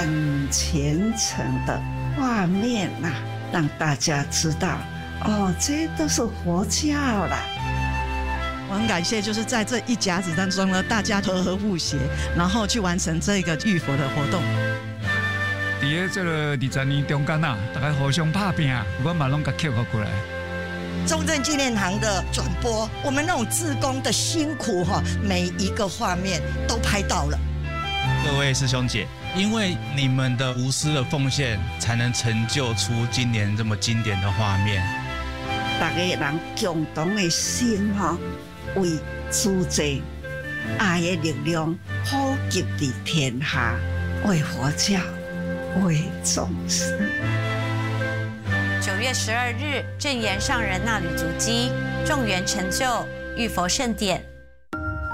很虔诚的画面呐，让大家知道哦，这都是佛教啦。 我很感谢，就是在这一甲子当中呢，大家和和互协，然后去完成这个浴佛的活动。 在这个20年中间啊，大家互相打拼，我嘛拢甲克服过来。 中正纪念堂的转播，我们那种志工的辛苦每一个画面都拍到了。 各位师兄姐，因为你们的无私的奉献，才能成就出今年这么经典的画面。 大家人共同的心为主者爱的力量普及在天下，为佛教，为众生。 9月12日，正言上人那履足迹，众缘成就浴佛盛典。